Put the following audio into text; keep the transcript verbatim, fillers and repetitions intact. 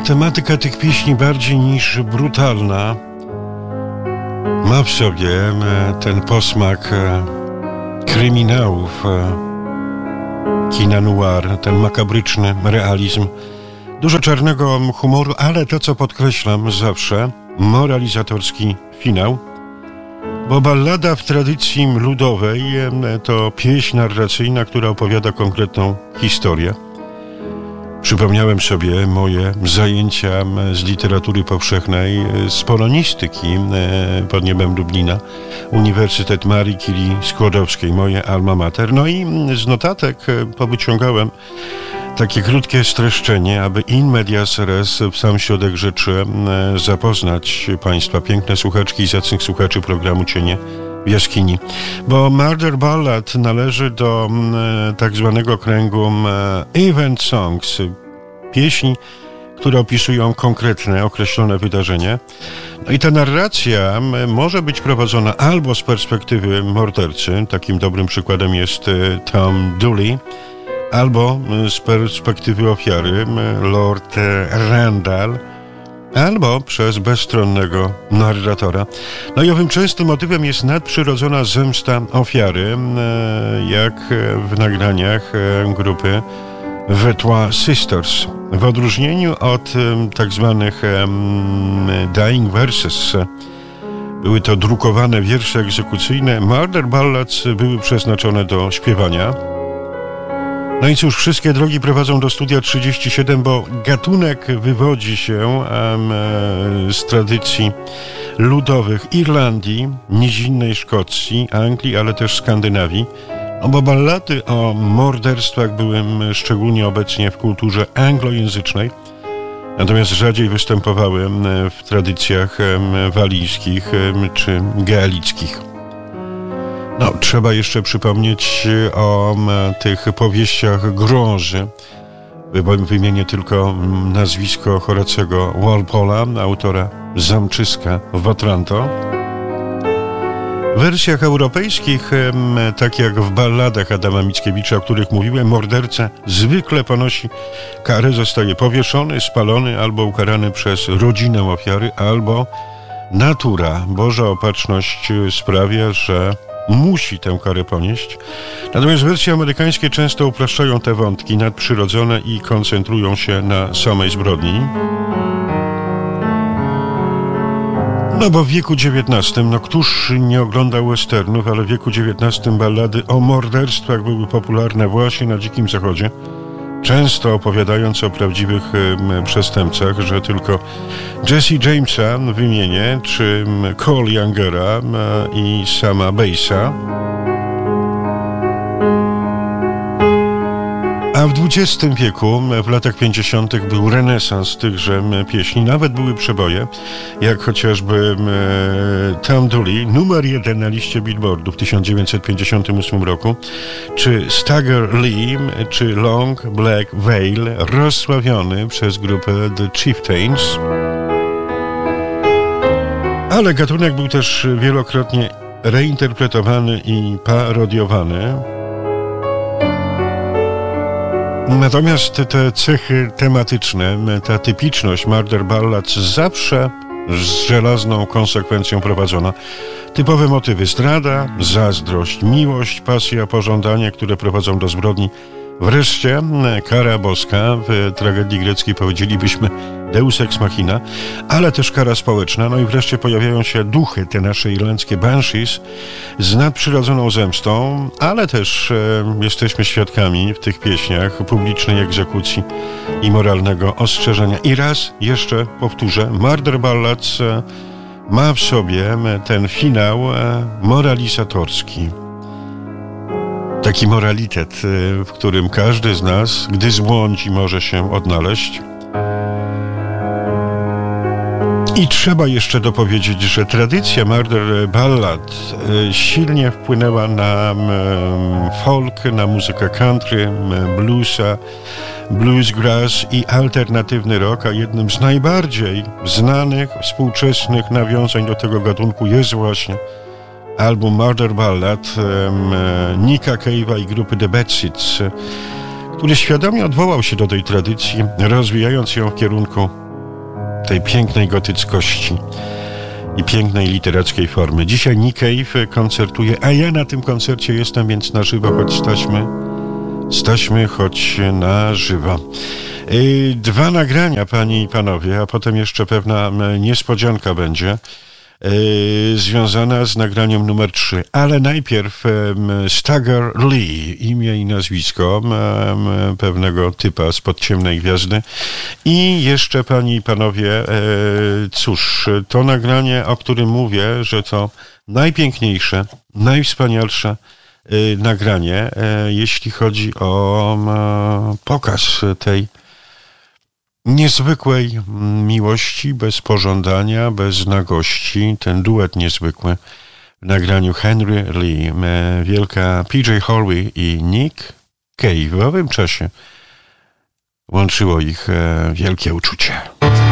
tematyka tych pieśni bardziej niż brutalna ma w sobie ten posmak kryminałów, kina noir, ten makabryczny realizm, dużo czarnego humoru, ale to, co podkreślam zawsze, moralizatorski finał, bo ballada w tradycji ludowej to pieśń narracyjna, która opowiada konkretną historię. Przypomniałem sobie moje zajęcia z literatury powszechnej, z polonistyki pod niebem Lublina, Uniwersytet Marii Curie Skłodowskiej, moje alma mater. No i z notatek powyciągałem takie krótkie streszczenie, aby in medias res, w sam środek rzeczy, zapoznać Państwa, piękne słuchaczki i zacnych słuchaczy programu Cienie w jaskini. Bo Murder Ballad należy do e, tak zwanego kręgu e, event songs, pieśni, które opisują konkretne, określone wydarzenie. No i ta narracja e, może być prowadzona albo z perspektywy mordercy, takim dobrym przykładem jest e, Tom Dooley, albo e, z perspektywy ofiary, e, Lord e, Randall, albo przez bezstronnego narratora. No i owym częstym motywem jest nadprzyrodzona zemsta ofiary, jak w nagraniach grupy The Trois Sisters. W odróżnieniu od tak zwanych dying verses, były to drukowane wiersze egzekucyjne, Murder Ballads były przeznaczone do śpiewania. No i cóż, wszystkie drogi prowadzą do Studia trzydzieści siedem, bo gatunek wywodzi się um, z tradycji ludowych Irlandii, nizinnej Szkocji, Anglii, ale też Skandynawii. No bo ballady o morderstwach były szczególnie obecnie w kulturze anglojęzycznej, natomiast rzadziej występowały w tradycjach walijskich czy gaelickich. No, trzeba jeszcze przypomnieć o tych powieściach grozy. Wymienię tylko nazwisko Horacego Walpola, autora Zamczyska w Otranto. W wersjach europejskich, tak jak w balladach Adama Mickiewicza, o których mówiłem, morderca zwykle ponosi karę, zostaje powieszony, spalony albo ukarany przez rodzinę ofiary, albo natura, Boża opatrzność sprawia, że musi tę karę ponieść. Natomiast wersje amerykańskie często upraszczają te wątki nadprzyrodzone i koncentrują się na samej zbrodni. No bo w wieku dziewiętnastym, no któż nie oglądał westernów, ale w wieku dziewiętnastym ballady o morderstwach były popularne właśnie na Dzikim Zachodzie, często opowiadając o prawdziwych e, przestępcach, że tylko Jesse Jamesa wymienię, czy Cole Youngera e, i Sama Bass'a. A w dwudziestym wieku, w latach pięćdziesiątych był renesans tychże pieśni, nawet były przeboje, jak chociażby e, Tom Dooley, numer jeden na liście Billboardu w tysiąc dziewięćset pięćdziesiątym ósmym roku, czy Stagger Lee, czy Long Black Veil, rozsławiony przez grupę The Chieftains. Ale gatunek był też wielokrotnie reinterpretowany i parodiowany. Natomiast te cechy tematyczne, ta typiczność Murder Ballads zawsze z żelazną konsekwencją prowadzona. Typowe motywy: zdrada, zazdrość, miłość, pasja, pożądanie, które prowadzą do zbrodni. Wreszcie kara boska, w tragedii greckiej powiedzielibyśmy deus ex machina, ale też kara społeczna. No i wreszcie pojawiają się duchy, te nasze irlandzkie banshees, z nadprzyrodzoną zemstą, ale też e, jesteśmy świadkami w tych pieśniach publicznej egzekucji i moralnego ostrzeżenia. I raz jeszcze powtórzę, Murder Ballads e, ma w sobie ten finał e, moralizatorski. Taki moralitet, w którym każdy z nas, gdy zbłądzi, może się odnaleźć. I trzeba jeszcze dopowiedzieć, że tradycja Murder Ballad silnie wpłynęła na folk, na muzykę country, bluesa, bluesgrass i alternatywny rock, a jednym z najbardziej znanych, współczesnych nawiązań do tego gatunku jest właśnie album Murder Ballad um, Nicka Cave'a i grupy The Bad Seeds, który świadomie odwołał się do tej tradycji, rozwijając ją w kierunku tej pięknej gotyckości i pięknej literackiej formy. Dzisiaj Nick Cave koncertuje, a ja na tym koncercie jestem, więc na żywo, choć staśmy, staśmy choć na żywo. Dwa nagrania, panie i panowie, a potem jeszcze pewna niespodzianka będzie związana z nagraniem numer trzy. Ale najpierw Stagger Lee, imię i nazwisko pewnego typa spod ciemnej gwiazdy. I jeszcze, panie i panowie, cóż, to nagranie, o którym mówię, że to najpiękniejsze, najwspanialsze nagranie, jeśli chodzi o pokaz tej niezwykłej miłości, bez pożądania, bez nagości. Ten duet niezwykły w nagraniu Henry Lee, wielka P J Harvey i Nick Cave. W owym czasie łączyło ich wielkie uczucie.